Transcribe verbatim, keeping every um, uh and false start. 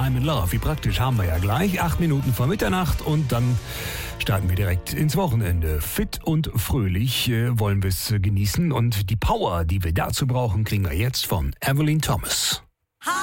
I'm in Love. Wie praktisch, haben wir ja gleich. Acht Minuten vor Mitternacht und dann starten wir direkt ins Wochenende. Fit und fröhlich äh, wollen wir es genießen und die Power, die wir dazu brauchen, kriegen wir jetzt von Evelyn Thomas.